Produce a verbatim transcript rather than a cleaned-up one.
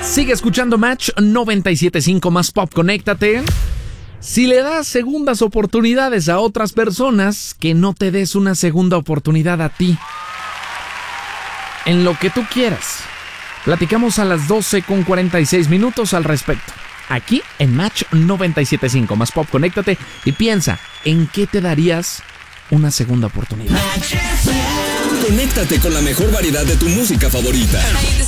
Sigue escuchando Match noventa y siete punto cinco más Pop, conéctate. Si le das segundas oportunidades a otras personas, que no te des una segunda oportunidad a ti. En lo que tú quieras. Platicamos a las doce con cuarenta y seis minutos al respecto. Aquí en Match noventa y siete punto cinco más Pop, conéctate y piensa, ¿en qué te darías una segunda oportunidad? Conéctate con la mejor variedad de tu música favorita.